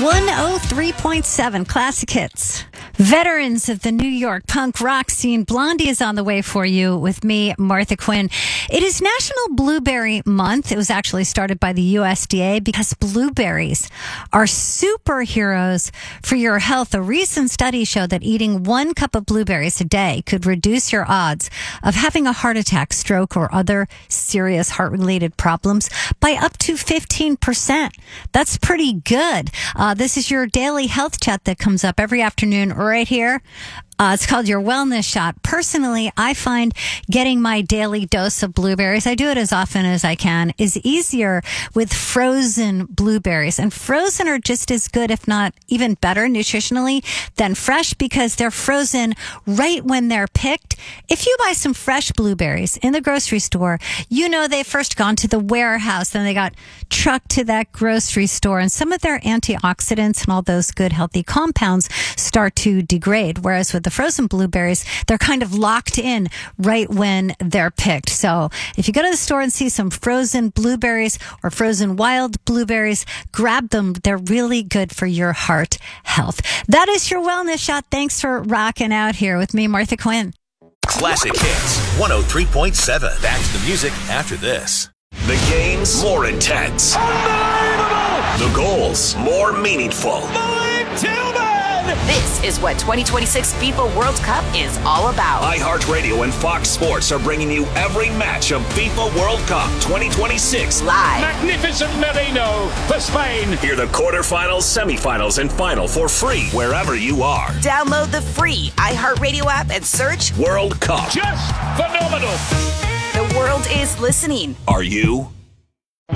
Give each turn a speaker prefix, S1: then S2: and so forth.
S1: 103.7 Classic Hits. Veterans of the New York punk rock scene, Blondie is on the way for you with me, Martha Quinn. It is National Blueberry Month. It was actually started by the USDA because blueberries are superheroes for your health. A recent study showed that eating 1 cup of blueberries a day could reduce your odds of having a heart attack, stroke, or other serious heart-related problems by up to 15%. That's pretty good. This is your daily health chat that comes up every afternoon right here. It's called Your Wellness Shot. Personally, I find getting my daily dose of blueberries, I do it as often as I can, is easier with frozen blueberries. And frozen are just as good, if not even better nutritionally than fresh, because they're frozen right when they're picked. If you buy some fresh blueberries in the grocery store, you know they've first gone to the warehouse, then they got trucked to that grocery store, and some of their antioxidants and all those good healthy compounds start to degrade. Whereas with the frozen blueberries, they're kind of locked in right when they're picked. So if you go to the store and see some frozen blueberries or frozen wild blueberries, grab them. They're really good for your heart health. That is your Wellness Shot. Thanks for rocking out here with me, Martha Quinn.
S2: Classic Hits 103.7. Back to the music after this. The games more intense. Unbelievable! The goals more meaningful.
S3: Malik Tillman!
S4: This is what 2026 FIFA World Cup is all about.
S2: iHeartRadio and Fox Sports are bringing you every match of FIFA World Cup 2026
S4: live.
S3: Magnificent Merino for Spain.
S2: Hear the quarterfinals, semifinals, and final for free wherever you are.
S4: Download the free iHeartRadio app and search
S2: World Cup.
S3: Just phenomenal.
S4: The world is listening.
S2: Are you?